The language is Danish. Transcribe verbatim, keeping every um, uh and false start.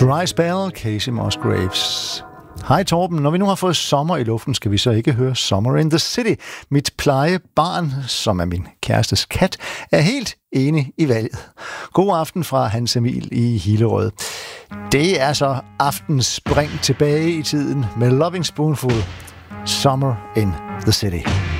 Dry Spell, Casey Musgraves. Hej Torben, når vi nu har fået sommer i luften, skal vi så ikke høre Summer in the City? Mit plejebarn, som er min kærestes kat, er helt enig i valget. God aften fra Hans Emil i Hillerød. Det er så aftens spring tilbage i tiden med Loving Spoonful, Summer in the City.